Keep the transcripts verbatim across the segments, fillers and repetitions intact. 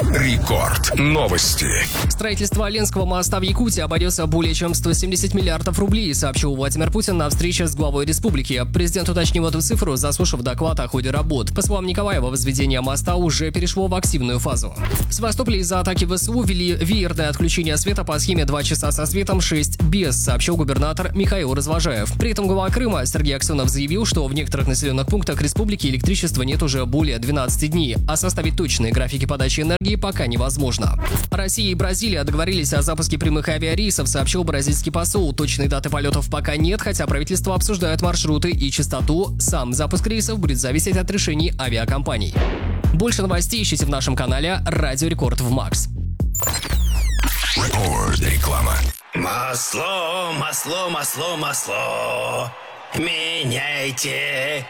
Рекорд. Новости. Строительство Ленского моста в Якутии обойдется более чем сто семьдесят миллиардов рублей, сообщил Владимир Путин на встрече с главой республики. Президент уточнил эту цифру, заслушав доклад о ходе работ. По словам Николаева, возведение моста уже перешло в активную фазу. В Севастополе из-за атаки ВСУ ввели веерное отключение света по схеме два часа со светом, шесть без, сообщил губернатор Михаил Развожаев. При этом глава Крыма Сергей Аксенов заявил, что в некоторых населенных пунктах республики электричества нет уже более двенадцати дней, а составить точные графики подачи энергии пока невозможно. Россия и Бразилия договорились о запуске прямых авиарейсов, сообщил бразильский посол. Точной даты полетов пока нет, хотя правительство обсуждает маршруты и частоту. Сам запуск рейсов будет зависеть от решений авиакомпаний. Больше новостей ищите в нашем канале Радио Рекорд в Макс. Рекорд. Реклама. Масло, масло, масло, масло. Меняйте,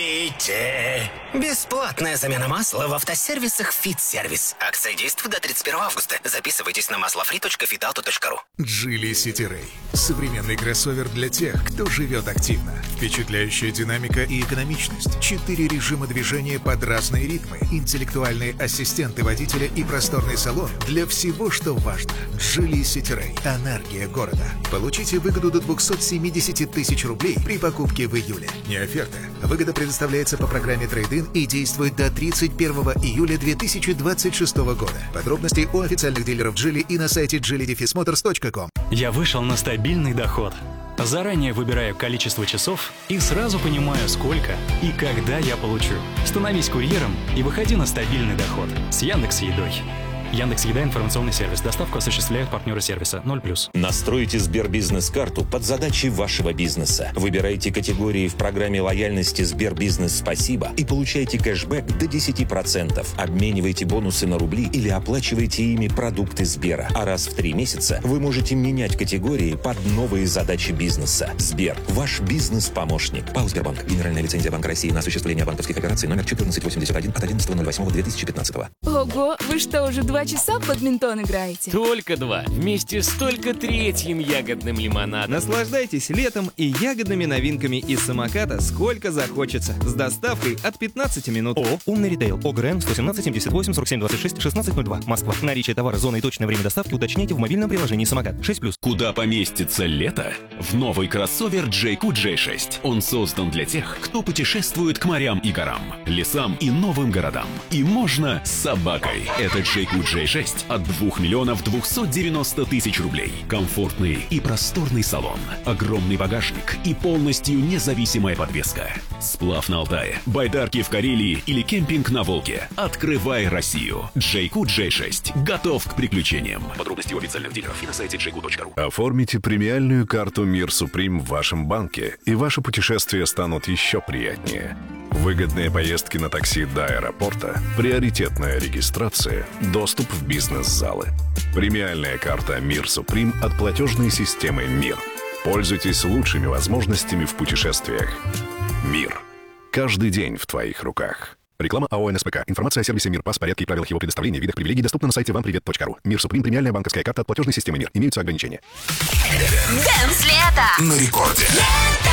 фите. Бесплатная замена масла в автосервисах «Фит-сервис». Акция действует до тридцать первого августа. Записывайтесь на маслофри точка фитауто точка ру. Geely City Ray. Современный кроссовер для тех, кто живет активно. Впечатляющая динамика и экономичность. Четыре режима движения под разные ритмы. Интеллектуальные ассистенты водителя и просторный салон для всего, что важно. Geely City Ray. Энергия города. Получите выгоду до двухсот семидесяти тысяч рублей при покупке в июле. Не оферта. Выгода предоставляется по программе Trade-in и действует до тридцать первого июля две тысячи двадцать шестого года. Подробности у официальных дилеров Geely и на сайте джили мотors точка ком. Я вышел на стабильный доход. Заранее выбираю количество часов и сразу понимаю, сколько и когда я получу. Становись курьером и выходи на стабильный доход с Яндекс.Едой. Яндекс.Еда — информационный сервис. Доставку осуществляют партнеры сервиса ноль плюс. Настройте Сбербизнес-карту под задачи вашего бизнеса. Выбирайте категории в программе лояльности Сбербизнес Спасибо и получайте кэшбэк до десяти процентов. Обменивайте бонусы на рубли или оплачивайте ими продукты Сбера. А раз в три месяца вы можете менять категории под новые задачи бизнеса. Сбер – ваш бизнес-помощник. ПАО «Сбербанк». Генеральная лицензия Банка России на осуществление банковских операций номер четырнадцать восемьдесят один от одиннадцатого ноль восьмого две тысячи пятнадцатого. Ого, вы что, уже два часа в бадминтон играете? Только два. Вместе с только третьим ягодным лимонадом. Наслаждайтесь летом и ягодными новинками из самоката сколько захочется. С доставкой от пятнадцати минут. ООО «Умный ритейл». ОГРН сто семнадцать семьдесят восемь сорок семь двадцать шесть шестнадцать ноль два. Москва. Наличие товара, зона и точное время доставки уточняйте в мобильном приложении «Самокат». шесть плюс. Куда поместится лето? В новый кроссовер джей кью джей шесть. Он создан для тех, кто путешествует к морям и горам, лесам и новым городам. И можно с собакой. Это джей кью джей шесть от двух миллионов двухсот девяноста тысяч рублей. Комфортный и просторный салон, огромный багажник и полностью независимая подвеска. Сплав на Алтае, байдарки в Карелии или кемпинг на Волге. Открывай Россию. джей кью джей шесть готов к приключениям. Подробности у официальных дилеров и на сайте джей кью точка ру. Оформите премиальную карту Мир Суприм в вашем банке, и ваши путешествия станут еще приятнее. Выгодные поездки на такси до аэропорта, приоритетная регистрация, доступ в бизнес-залы. Премиальная карта Мир Суприм от платежной системы Мир. Пользуйтесь лучшими возможностями в путешествиях. Мир. Каждый день в твоих руках. Реклама АО «НСПК». Информация о сервисе «Мир Пас», порядке и правилах его предоставления, видах привилегий доступна на сайте вам привет точка ру. Мир Суприм. Премиальная банковская карта от платежной системы Мир. Имеются ограничения. Дэнс лето! На рекорде. Лето!